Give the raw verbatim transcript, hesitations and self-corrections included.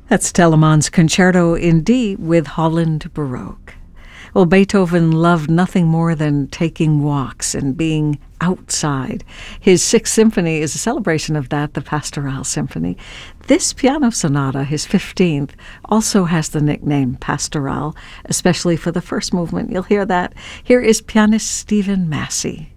That's Telemann's Concerto in D with Holland Baroque. Well, Beethoven loved nothing more than taking walks and being outside. His Sixth Symphony is a celebration of that, the Pastoral Symphony. This piano sonata, his fifteenth, also has the nickname Pastoral, especially for the first movement. You'll hear that. Here is pianist Stephen Massey.